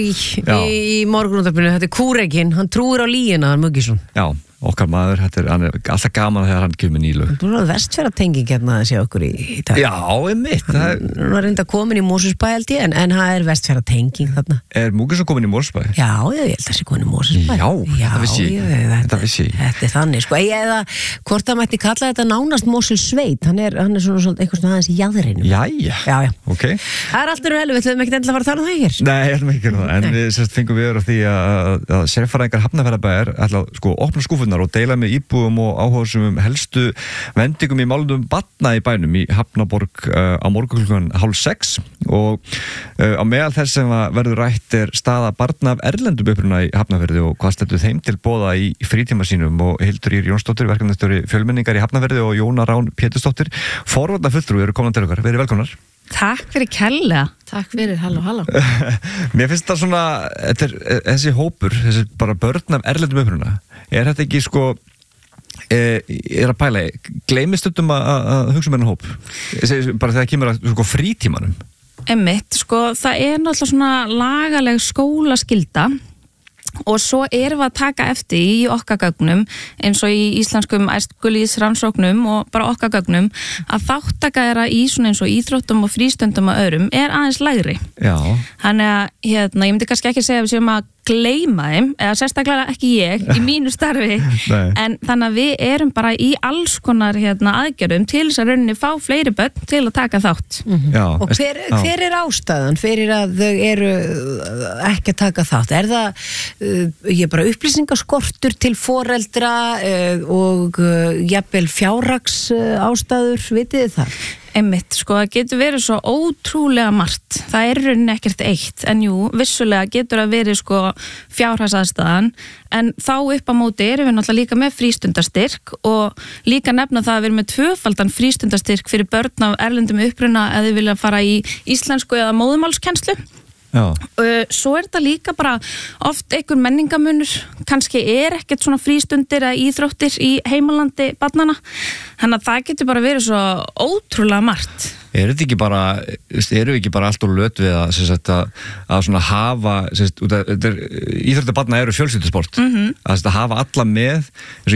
í morgunúttarpinu, þetta Kúrekinn, hann trúir á lygina, hann Muggisson. Já, okkar maður, hann alltaf gaman þegar hann kemur ný lög. Þú er Vestfjarðatenging hérna að sé okkur í dag. Já, einmitt. Nú er reynda komin í Mosfellsbæ held ég, en það er Vestfjarðatenging þarna. Er Muggisson komin í Mosfellsbæ? Já, ég held að það sé komin í Mosfellsbæ. Já, þetta vissi ég. Þetta er þannig, sko. Eða hvort það mætti kalla þetta nánast Mosfellssveit, hann er svona eitthvað svona aðeins í jaðrinum. Já, ok. Það er allt helvið, við ætlum ekki endilega að fara að tala um það hér. Nei, ég ætlum ekki að það, en við fengum við á því að sérfræðingar Hafnarfjarðarbæjar ætla að opna skúfurnar og deila með íbúum og áhugasömum helstu vendingum í málum barna í bænum í Hafnaborg á morgun klukkan 5:30 og á meðal þess sem verður rætt er staða barna af erlendum uppruna í Hafnarfirði og hvað stendur þeim til boða í frítíma sínum og Hildur Ýr Jónsdóttir, verkefnastjóri fjölmenningar í Hafnarfirði og Jóna Rán Pétursdóttir, forvarnarfulltrúi eru komin til okkar. Verið velkomnar. Takk fyrir kærlega. Takk fyrir, halló. Mér finnst það svona, þessi hópur, þessi bara börn af erlendum uppruna, er þetta ekki sko, er að pæla, gleymist stundum að hugsa með hennar hóp? Bara þegar kemur að sko, frítímanum? Einmitt, sko, það er náttúrulega svona lagaleg skólaskylda og svo erum við að taka eftir í okkar gögnum eins og í íslenskum æskulýðsrannsóknum og bara okkar gögnum að þáttaka þeirra í svona eins og íþróttum og frístundum og öðrum er aðeins lægri. Já. Þannig að ég myndi kannski ekki segja að við séum að gleyma þeim, eða sérstaklega ekki ég í mínu starfi, en þannig að við erum bara í alls konar aðgerðum til þess að rauninni fá fleiri börn til að taka þátt. Já. Og hver er ástæðan fyrir að þau eru ekki að taka þátt? Er það bara upplýsingaskortur til foreldra og jafnvel fjárhags ástæður, vitið þið það? Einmitt, sko, það getur verið svo ótrúlega margt. Það er rauninni ekkert eitt, en jú, vissulega getur það verið sko fjárhagsaðstæðan, en þá upp á móti erum við náttúrulega líka með frístundastyrk og líka nefna það að við erum með tvöfaldan frístundastyrk fyrir börn af erlendum uppruna eða þið vilja fara í íslensku eða móðumálskennslu. Já. Svo er þetta líka bara oft einhver menningamunur, kannski er ekkert svona frístundir eða íþróttir í heimalandi barnana, þannig að það getur bara verið svo ótrúlega margt. Eru við ekki bara allt og löt við að svona hafa, íþróttabarna eru fjölskyldusport, að hafa alla með,